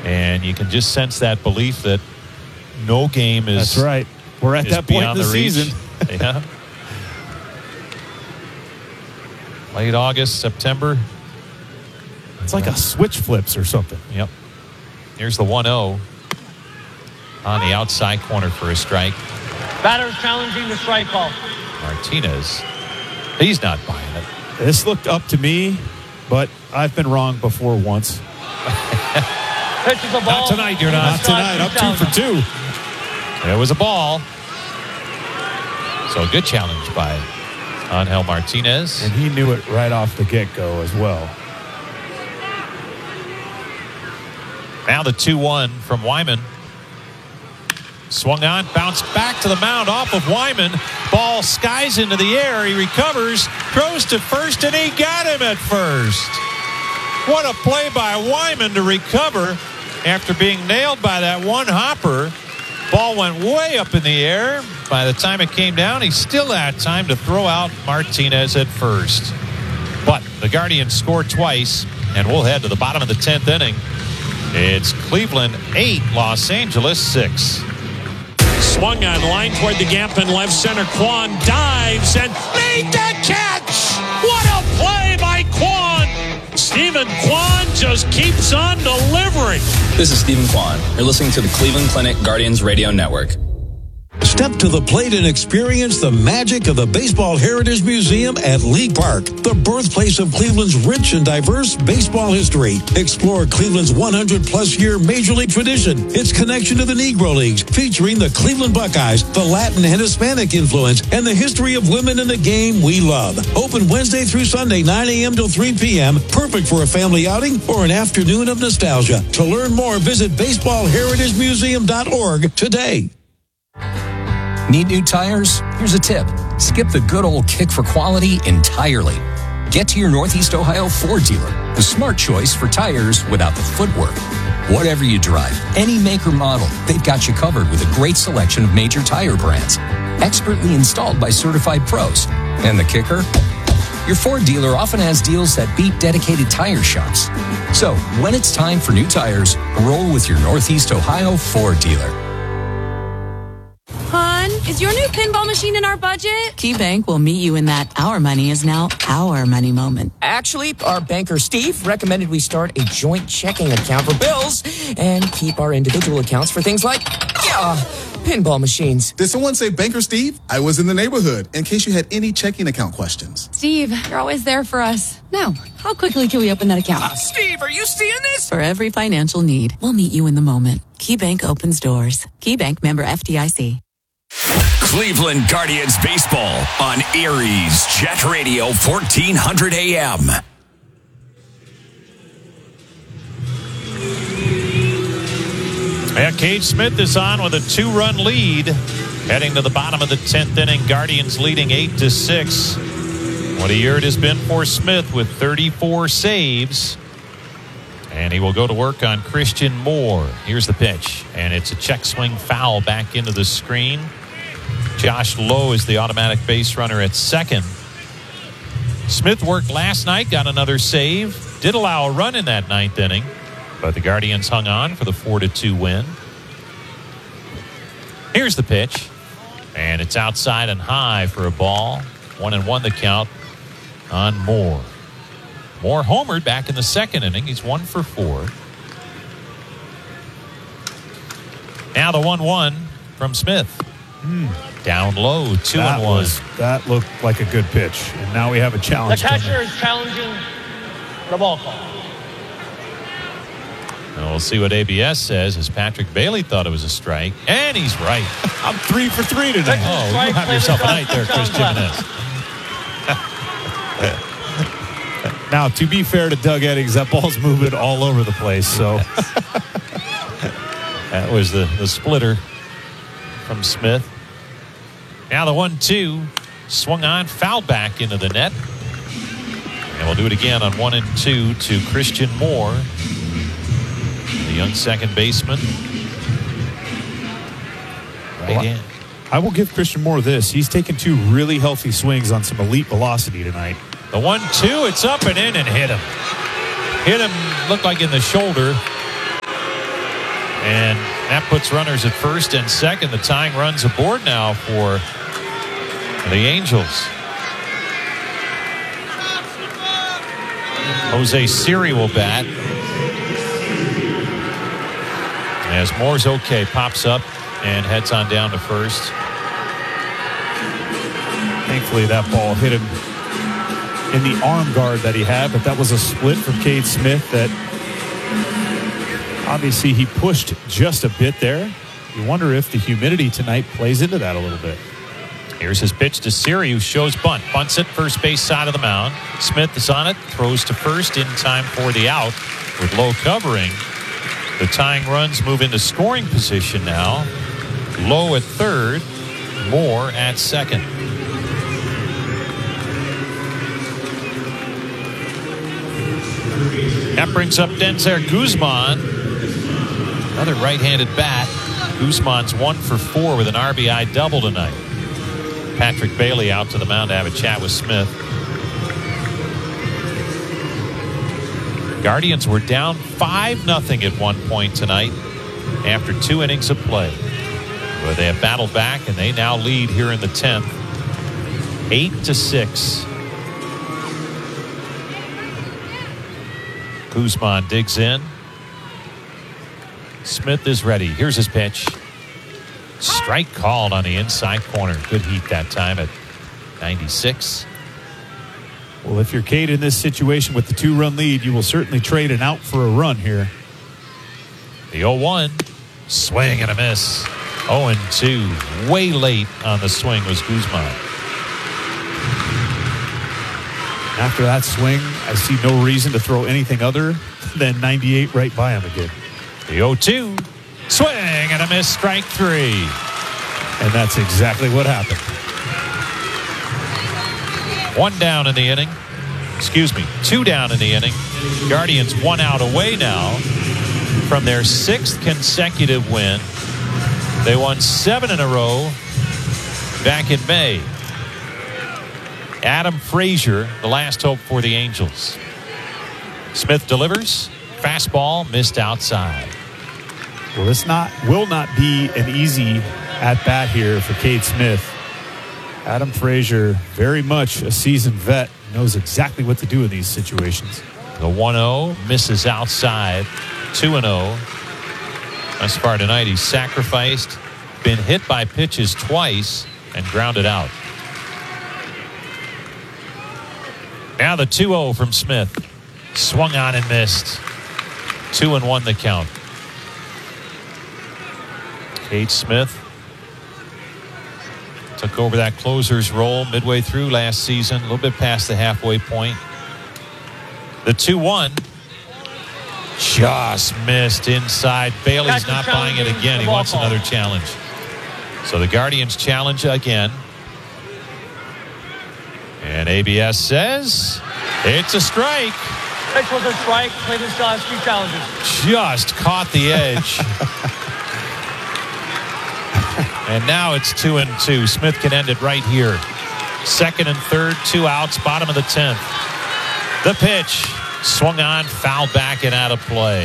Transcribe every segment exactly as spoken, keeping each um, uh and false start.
And you can just sense that belief that no game is. That's right. We're at that point in the, the season. Yeah. Late August, September. It's like a switch flips or something. Yep. Here's the one oh on the outside corner for a strike. Batters challenging the strike call. Martinez, he's not buying it. This looked up to me, but I've been wrong before once. Pitches a ball. Not tonight, you're not. Not tonight. Up two for two. It was a ball. So a good challenge by Angel Martinez. And he knew it right off the get-go as well. Now the two one from Wyman. Swung on, bounced back to the mound off of Wyman. Ball skies into the air. He recovers, throws to first, and he got him at first. What a play by Wyman to recover after being nailed by that one hopper. Ball went way up in the air. By the time it came down, he still had time to throw out Martinez at first. But the Guardians scored twice, and we'll head to the bottom of the tenth inning. It's Cleveland eight, Los Angeles six. Swung on, line toward the gap in left center. Kwan dives and made the catch. What a play by Kwan. Stephen Kwan just keeps on delivering. This is Stephen Kwan. You're listening to the Cleveland Clinic Guardians Radio Network. Step to the plate and experience the magic of the Baseball Heritage Museum at League Park, the birthplace of Cleveland's rich and diverse baseball history. Explore Cleveland's one hundred plus year Major League tradition, its connection to the Negro Leagues, featuring the Cleveland Buckeyes, the Latin and Hispanic influence, and the history of women in the game we love. Open Wednesday through Sunday, nine a.m. till three p.m. Perfect for a family outing or an afternoon of nostalgia. To learn more, visit baseball heritage museum dot org today. Need new tires? Here's a tip. Skip the good old kick for quality entirely. Get to your Northeast Ohio Ford dealer, the smart choice for tires without the footwork. Whatever you drive, any make or model, they've got you covered with a great selection of major tire brands. Expertly installed by certified pros. And the kicker? Your Ford dealer often has deals that beat dedicated tire shops. So, when it's time for new tires, roll with your Northeast Ohio Ford dealer. Hon, is your new pinball machine in our budget? KeyBank will meet you in that our money is now our money moment. Actually, our banker Steve recommended we start a joint checking account for bills and keep our individual accounts for things like, yeah, pinball machines. Did someone say Banker Steve? I was in the neighborhood in case you had any checking account questions. Steve, you're always there for us. Now, how quickly can we open that account? Uh, Steve, are you seeing this? For every financial need, we'll meet you in the moment. KeyBank opens doors. KeyBank member F D I C. Cleveland Guardians baseball on Erie's Jet Radio fourteen hundred A M. Yeah, Cade Smith is on with a two-run lead. Heading to the bottom of the tenth inning, Guardians leading eight to six. What a year it has been for Smith with thirty-four saves. And he will go to work on Christian Moore. Here's the pitch. And it's a check swing foul back into the screen. Josh Lowe is the automatic base runner at second. Smith worked last night, got another save. Did allow a run in that ninth inning. But the Guardians hung on for the four to two win. Here's the pitch. And it's outside and high for a ball. One and one the count on Moore. Moore homered back in the second inning. He's one for four. Now the one one from Smith. Mm. Down low, two that and one. Was, that looked like a good pitch. And now we have a challenge. The catcher is challenging the ball call. And we'll see what A B S says, as Patrick Bailey thought it was a strike. And he's right. I'm three for three today. Oh, you have yourself a night there, Chris Jimenez. Now, to be fair to Doug Eddings, that ball's moving all over the place. So that was the, the splitter from Smith. Now the one two swung on, fouled back into the net. And we'll do it again on one and two to Christian Moore, the young second baseman. Right well, in. I will give Christian Moore this. He's taken two really healthy swings on some elite velocity tonight. The one two, it's up and in and hit him. Hit him, looked like in the shoulder. And that puts runners at first and second. The tying run's aboard now for the Angels. Jose Siri will bat. As Moore's okay, pops up and heads on down to first. Thankfully, that ball hit him in the arm guard that he had, but that was a split from Cade Smith that obviously he pushed just a bit there. You wonder if the humidity tonight plays into that a little bit. Here's his pitch to Siri, who shows bunt. Bunts it first base side of the mound. Smith is on it, throws to first in time for the out with low covering. The tying runs move into scoring position now. Low at third, Moore at second. That brings up Denzer Guzman. Another right-handed bat. Guzman's one for four with an R B I double tonight. Patrick Bailey out to the mound to have a chat with Smith. Guardians were down five nothing at one point tonight after two innings of play. But they have battled back, and they now lead here in the tenth. eight to six. Guzman digs in. Smith is ready. Here's his pitch. Strike called on the inside corner. Good heat that time at ninety-six. Well, if you're Cade in this situation with the two-run lead, you will certainly trade an out for a run here. The oh one. Swing and a miss. oh and two. Way late on the swing was Guzman. After that swing, I see no reason to throw anything other than ninety-eight right by him again. The oh two. Swing and a miss. Strike three. And that's exactly what happened. One down in the inning. Excuse me, two down in the inning. Guardians one out away now from their sixth consecutive win. They won seven in a row back in May. Adam Frazier, the last hope for the Angels. Smith delivers. Fastball missed outside. Well, this not will not be an easy at-bat here for Cade Smith. Adam Frazier, very much a seasoned vet, knows exactly what to do in these situations. The one oh misses outside. two and oh. Thus far tonight, he's sacrificed, been hit by pitches twice, and grounded out. Now the two oh from Smith. Swung on and missed. Two and one the count. Cade Smith took over that closer's role midway through last season, a little bit past the halfway point. The two one just missed inside. Bailey's not buying it again. He wants another challenge. So the Guardians challenge again. And A B S says it's a strike. Pitch was a strike. Cleveland still has two challenges. Just caught the edge. And now it's two and two. Smith can end it right here. Second and third, two outs, bottom of the tenth. The pitch swung on, fouled back and out of play.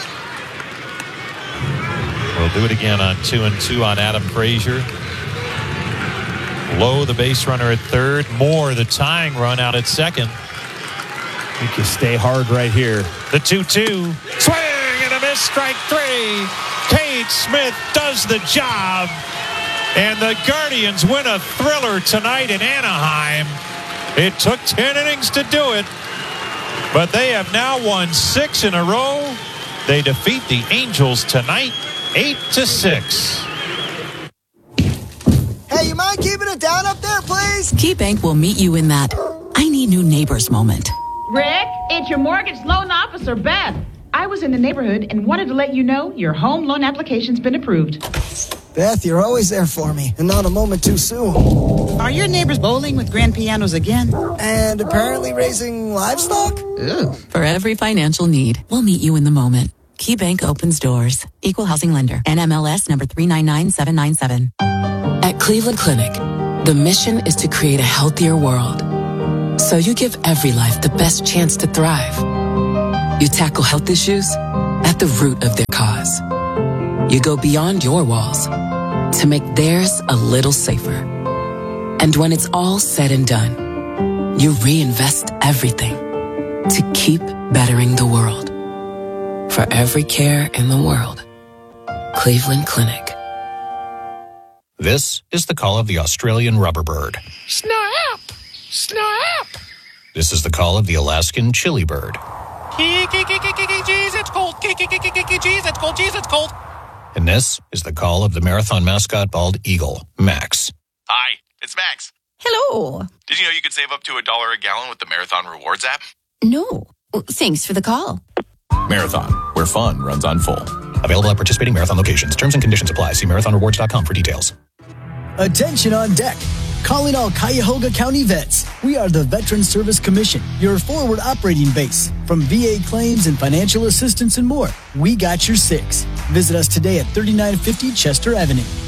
We'll do it again on two and two on Adam Frazier. Low, the base runner at third. Moore, the tying run, out at second. You can stay hard right here. The two two. Swing and a miss, strike three. Cade Smith does the job. And the Guardians win a thriller tonight in Anaheim. It took ten innings to do it, but they have now won six in a row. They defeat the Angels tonight, eight to six. Hey, you mind keeping it down up there, please? KeyBank will meet you in that I need new neighbors moment. Rick, it's your mortgage loan officer, Beth. I was in the neighborhood and wanted to let you know your home loan application's been approved. Beth, you're always there for me, and not a moment too soon. Are your neighbors bowling with grand pianos again? And apparently raising livestock? Ew. For every financial need, we'll meet you in the moment. KeyBank opens doors. Equal housing lender. N M L S number three nine nine seven nine seven. At Cleveland Clinic, the mission is to create a healthier world. So you give every life the best chance to thrive. You tackle health issues at the root of their cause. You go beyond your walls to make theirs a little safer. And when it's all said and done, you reinvest everything to keep bettering the world. For every care in the world, Cleveland Clinic. This is the call of the Australian rubber bird. Snap! Snap! This is the call of the Alaskan chili bird. Jeez, it's cold. Jeez, it's cold. Jeez, it's cold. And this is the call of the marathon mascot bald eagle, Max. Hi, it's Max. Hello. Did you know you could save up to a dollar a gallon with the Marathon Rewards app? No. Thanks for the call. Marathon, where fun runs on full. Available at participating Marathon locations. Terms and conditions apply. See marathon rewards dot com for details. Attention on deck. Calling all Cuyahoga County vets. We are the Veteran Service Commission, your forward operating base. From V A claims and financial assistance and more, we got your six. Visit us today at thirty-nine fifty Chester Avenue.